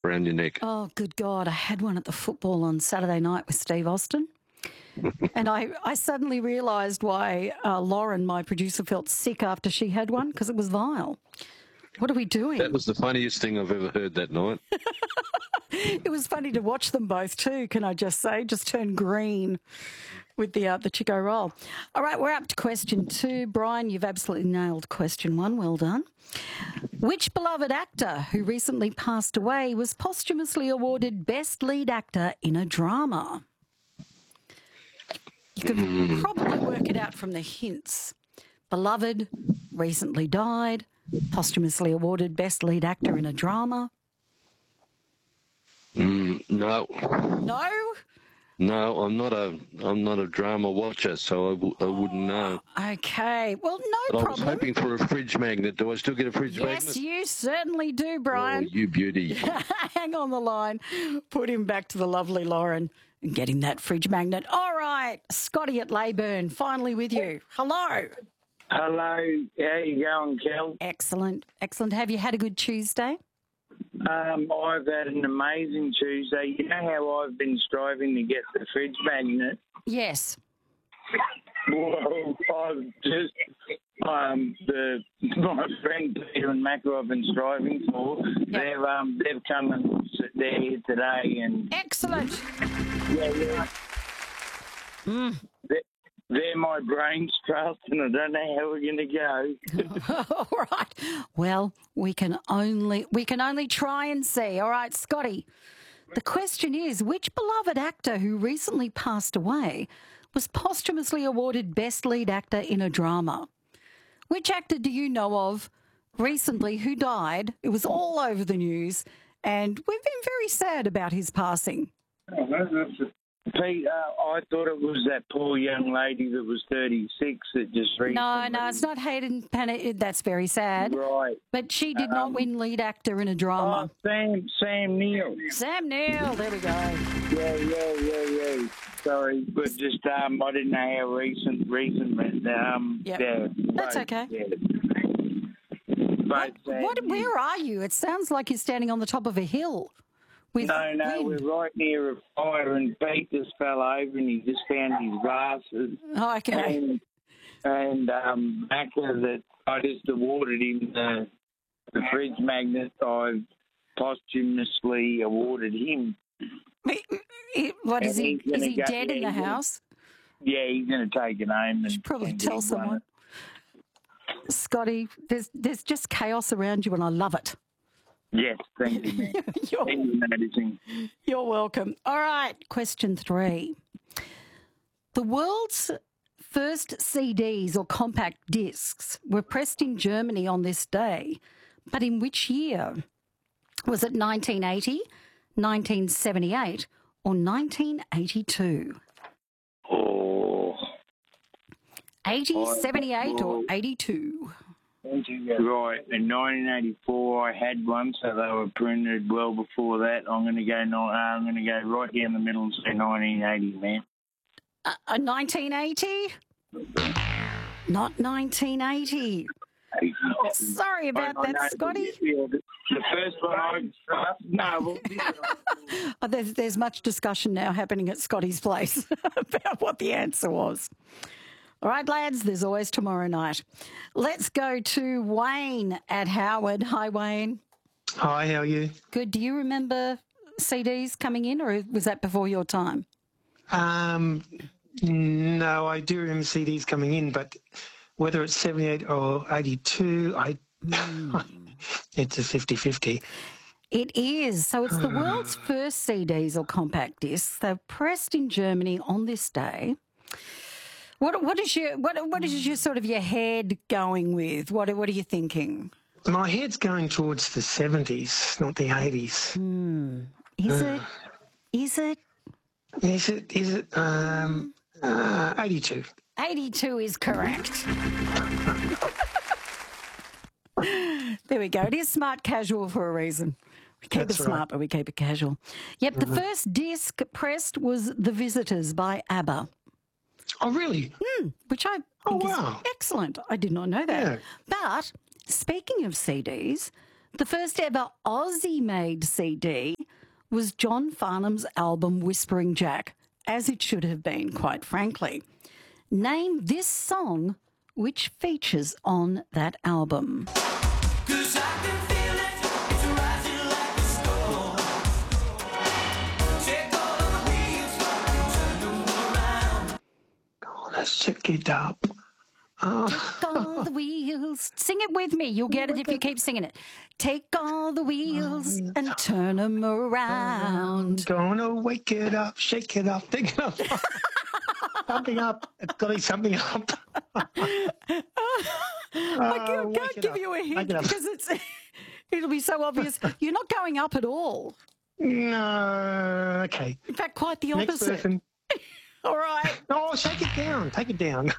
around your neck? Oh, good God. I had one at the football on Saturday night with Steve Austin. And I suddenly realised why Lauren, my producer, felt sick after she had one, because it was vile. What are we doing? That was the funniest thing I've ever heard that night. It was funny to watch them both too, can I just say? Just turn green with the Chico roll. All right, we're up to question 2. Brian, you've absolutely nailed question 1. Well done. Which beloved actor who recently passed away was posthumously awarded Best Lead Actor in a Drama? You could probably work it out from the hints. Beloved, recently died, posthumously awarded Best Lead Actor in a Drama. No. No? No, I'm not a drama watcher, so I wouldn't know. Okay, well, no But problem. I was hoping for a fridge magnet. Do I still get a fridge magnet? Yes, you certainly do, Brian. Oh, you beauty. Hang on the line. Put him back to the lovely Lauren and get him that fridge magnet. All right, Scotty at Leyburn, finally with you. Hello. Hello, how you going, Kel? Excellent, excellent. Have you had a good Tuesday? I've had an amazing Tuesday. You know how I've been striving to get the fridge magnet? Yes. Well, I've just, my friend Peter and Mac, who I've been striving for, they've come and they're here today. And Excellent. yeah. They're my brain's trust, and I don't know how we're going to go. All right. Well, we can only try and see. All right, Scotty. The question is, which beloved actor who recently passed away was posthumously awarded Best Lead Actor in a Drama? Which actor do you know of recently who died? It was all over the news, and we've been very sad about his passing. Pete, I thought it was that poor young lady that was 36 that just recently... No, it's not Hayden Panettiere. That's very sad. Right. But she did not win lead actor in a drama. Oh, Sam Neill. Sam Neill, there we go. Yeah. Sorry, but just I didn't know how recent, but Yep. yeah. That's okay. Yeah. Both Where are you? It sounds like you're standing on the top of a hill. No, wind. we're right near a fire, and Pete just fell over and he just found his glasses. Oh, okay. And Macca, that I just awarded him the fridge magnet. I posthumously awarded him. What is And he? he's Is gonna he go- dead in the yeah, he's gonna- house? Yeah, he's going to take it home. You should probably and tell get one. someone. Scotty, there's just chaos around you, and I love it. Yes, thank you, man. Thank you, noticing. You're welcome. All right, question 3. The world's first CDs or compact discs were pressed in Germany on this day, but in which year? Was it 1980, 1978, or 1982? Oh. 80, 78, or 82? Right, in 1984 I had one, so they were printed well before that. I'm going to go right down the middle and say 1980, man. 1980? Not 1980. Sorry about that, Scotty. Yeah, the first one There's much discussion now happening at Scotty's place about what the answer was. All right, lads, there's always tomorrow night. Let's go to Wayne at Howard. Hi, Wayne. Hi, how are you? Good. Do you remember CDs coming in, or was that before your time? No, I do remember CDs coming in, but whether it's 78 or 82, it's a 50-50. It is. So it's the world's first CDs or compact discs. They're pressed in Germany on this day. What is your sort of your head going with? What are you thinking? My head's going towards the 70s, not the 80s. Is it? Is it 82? 82 is correct. There we go. It is smart casual for a reason. We keep That's it smart, right. but we keep it casual. Yep, the first disc pressed was The Visitors by ABBA. Oh, really? Which I think wow. is excellent. I did not know that. Yeah. But speaking of CDs, The first ever Aussie-made CD was John Farnham's album Whispering Jack, as it should have been, quite frankly. Name this song which features on that album. Let's check it up. Take all the wheels. Sing it with me. You'll get it if you keep singing it. Take all the wheels and turn them around. Gonna wake it up, shake it up, take it up. Something up. It's got to be something up. I can't give you a hint because it'll be so obvious. You're not going up at all. No, okay. In fact, quite the Next opposite. person. All right. Oh, shake it down. Take it down.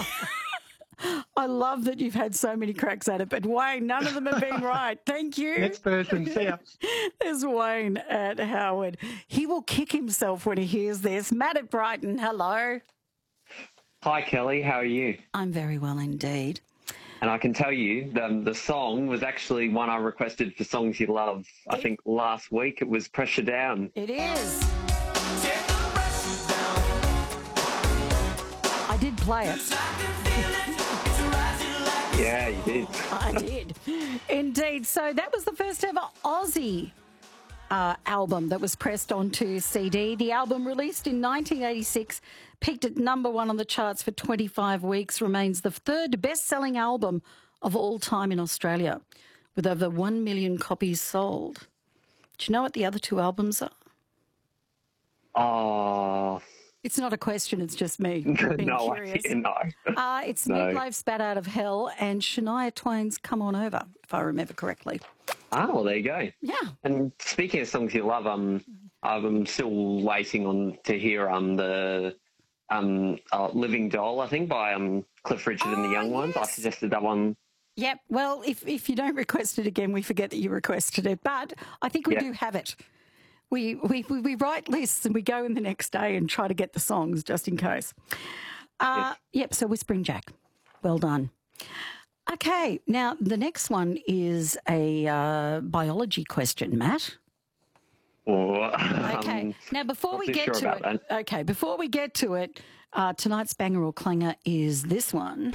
I love that you've had so many cracks at it, but Wayne, none of them have been right. Thank you. Next person. See ya. There's Wayne at Howard. He will kick himself when he hears this. Matt at Brighton, hello. Hi, Kelly. How are you? I'm very well indeed. And I can tell you the song was actually one I requested for Songs You Love. I think last week it was Pressure Down. It is. I did play it. Yeah, you did. I did. Indeed. So that was the first ever Aussie album that was pressed onto CD. The album, released in 1986, peaked at number 1 on the charts for 25 weeks, remains the third best-selling album of all time in Australia, with over 1 million copies sold. Do you know what the other 2 albums are? Oh, It's not a question, it's just me being no, curious. no. It's No. Meatloaf's Bat Out of Hell and Shania Twain's Come On Over, if I remember correctly. Ah, well, there you go. Yeah. And speaking of Songs You Love, I'm still waiting on to hear the Living Doll, I think, by Cliff Richard and the Young Ones. I yes. suggested that one. Yep. Well, if you don't request it again, we forget that you requested it. But I think we do have it. We write lists and we go in the next day and try to get the songs just in case. Yep. So Whispering Jack. Well done. Okay. Now the next one is a biology question, Matt. Or, Okay. Now before we not too get sure to about it, okay. Before we get to it, tonight's banger or clanger is this one.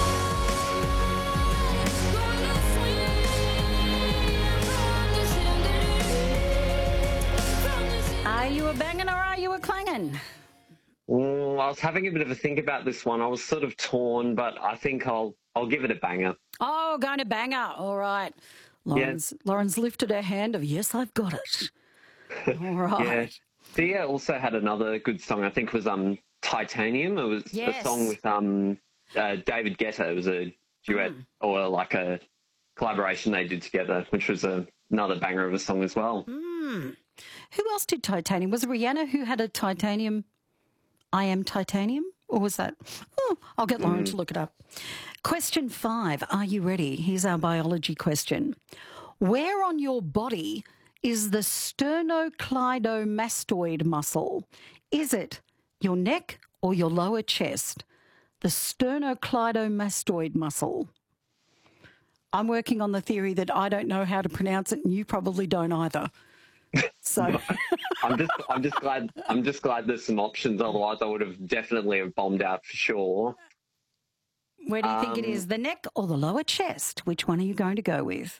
Are you a banging or are you a clanging? Well, I was having a bit of a think about this one. I was sort of torn, but I think I'll give it a banger. Oh, going to banger. All right. Lauren's lifted her hand of, yes, I've got it. All right. Yeah. Thea also had another good song. I think it was Titanium. It was a song with David Guetta. It was a duet or like a collaboration they did together, which was another banger of a song as well. Who else did Titanium? Was it Rihanna who had a Titanium, I Am Titanium? Or was that? Oh, I'll get Lauren to look it up. Question 5. Are you ready? Here's our biology question. Where on your body is the sternocleidomastoid muscle? Is it your neck or your lower chest? The sternocleidomastoid muscle. I'm working on the theory that I don't know how to pronounce it and you probably don't either. So I'm just glad there's some options. Otherwise, I would have definitely bombed out for sure. where do you think it is? The neck or the lower chest? Which one are you going to go with?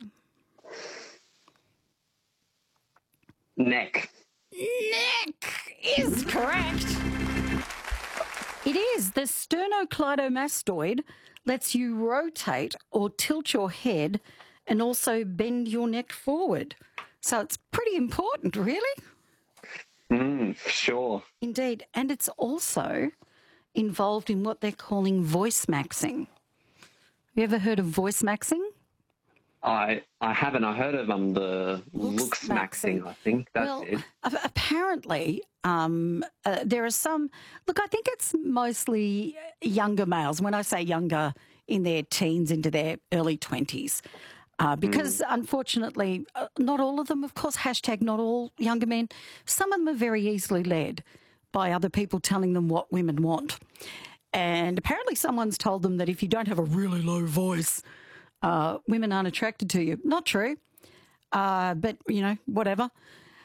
Neck. Neck is correct. It is. The sternocleidomastoid lets you rotate or tilt your head and also bend your neck forward. So it's pretty important, really. Sure. Indeed. And it's also involved in what they're calling voice maxing. Have you ever heard of voice maxing? I haven't. I heard of the looks maxing, I think. That's it. Apparently, there are some... Look, I think it's mostly younger males. When I say younger, in their teens into their early 20s. Because, unfortunately, not all of them, of course, hashtag not all younger men, some of them are very easily led by other people telling them what women want. And apparently someone's told them that if you don't have a really low voice, women aren't attracted to you. Not true. But, you know, whatever.